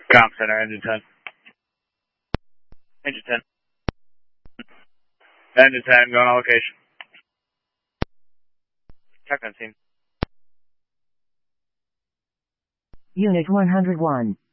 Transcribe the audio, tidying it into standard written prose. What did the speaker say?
Comp Center, engine 10. Engine 10. Engine 10, going on location. Check on scene. Unit 101.